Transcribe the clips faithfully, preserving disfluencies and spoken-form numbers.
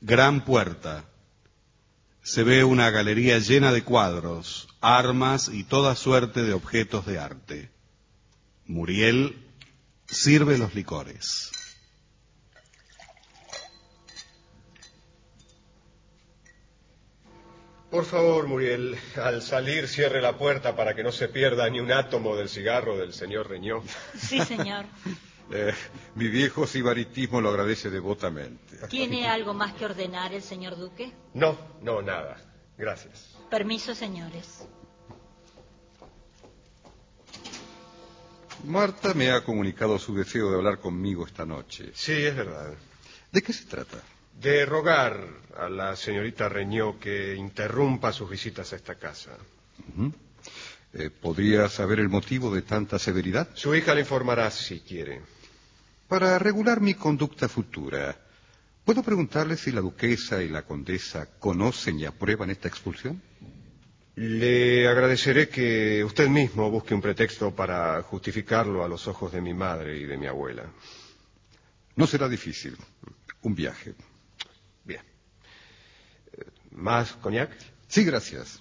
Gran puerta. Se ve una galería llena de cuadros, armas y toda suerte de objetos de arte. Muriel sirve los licores. Por favor, Muriel, al salir cierre la puerta para que no se pierda ni un átomo del cigarro del señor Reñó. Sí, señor. Eh, mi viejo sibaritismo lo agradece devotamente. ¿Tiene algo más que ordenar el señor duque? No, no, nada. Gracias. Permiso, señores. Marta me ha comunicado su deseo de hablar conmigo esta noche. Sí, es verdad. ¿De qué se trata? De rogar a la señorita Reñó que interrumpa sus visitas a esta casa. Uh-huh. eh, ¿Podría saber el motivo de tanta severidad? Su hija le informará si quiere. Para regular mi conducta futura, ¿puedo preguntarle si la duquesa y la condesa conocen y aprueban esta expulsión? Le agradeceré que usted mismo busque un pretexto para justificarlo a los ojos de mi madre y de mi abuela. No será difícil. Un viaje. Bien. ¿Más coñac? Sí, gracias.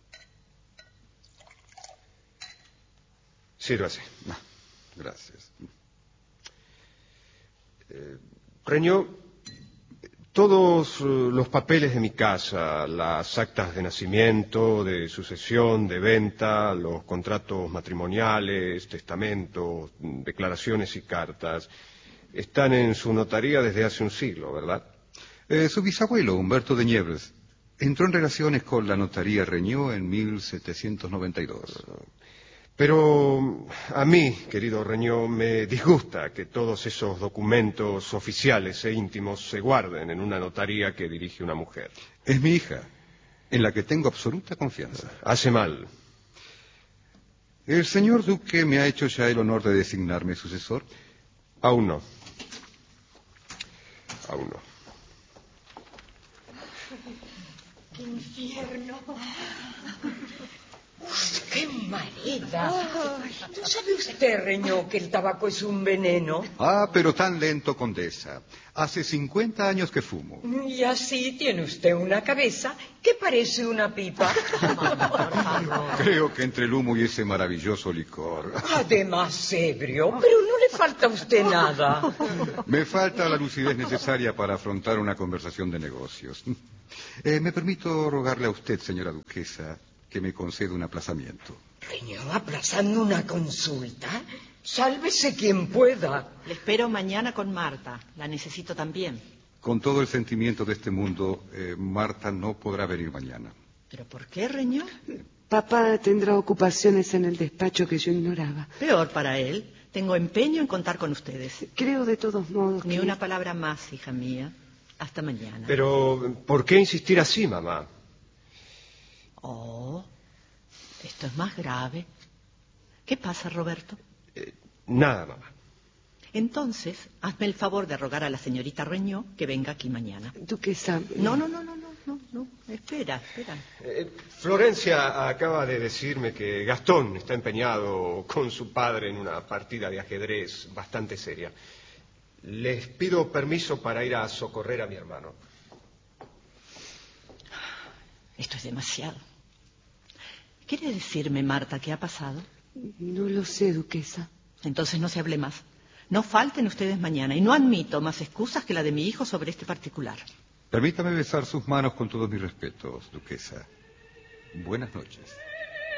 Sírvase. Ah, gracias. Eh, Reñó, todos uh, los papeles de mi casa, las actas de nacimiento, de sucesión, de venta, los contratos matrimoniales, testamentos, declaraciones y cartas, están en su notaría desde hace un siglo, ¿verdad? Eh, su bisabuelo, Humberto de Niebres, entró en relaciones con la notaría Reñó en mil setecientos noventa y dos. Pero a mí, querido Reñó, me disgusta que todos esos documentos oficiales e íntimos se guarden en una notaría que dirige una mujer. Es mi hija, en la que tengo absoluta confianza. Hace mal. ¿El señor duque me ha hecho ya el honor de designarme sucesor? Aún no. Aún no. ¡Qué infierno! ¡Qué mareda! ¿No sabe usted, Reñó, que el tabaco es un veneno? Ah, pero tan lento, condesa. Hace cincuenta años que fumo. Y así tiene usted una cabeza que parece una pipa. Creo que entre el humo y ese maravilloso licor. Además, ebrio, pero no le falta a usted nada. Me falta la lucidez necesaria para afrontar una conversación de negocios. Eh, me permito rogarle a usted, señora duquesa, que me conceda un aplazamiento. Reñó, ¿aplazando una consulta? Sálvese quien pueda. Le espero mañana con Marta. La necesito también. Con todo el sentimiento de este mundo, eh, Marta no podrá venir mañana. ¿Pero por qué, Reñó? Papá tendrá ocupaciones en el despacho que yo ignoraba. Peor para él. Tengo empeño en contar con ustedes. Creo de todos modos que... Ni una palabra más, hija mía. Hasta mañana. Pero, ¿por qué insistir así, mamá? Oh, esto es más grave. ¿Qué pasa, Roberto? Eh, nada, mamá. Entonces, hazme el favor de rogar a la señorita Reñó que venga aquí mañana. Duquesa... No, no, no, no, no, no, no. Espera, espera. Eh, Florencia acaba de decirme que Gastón está empeñado con su padre en una partida de ajedrez bastante seria. Les pido permiso para ir a socorrer a mi hermano. Esto es demasiado. ¿Quiere decirme, Marta, qué ha pasado? No lo sé, duquesa. Entonces no se hable más. No falten ustedes mañana y no admito más excusas que la de mi hijo sobre este particular. Permítame besar sus manos con todos mis respetos, duquesa. Buenas noches.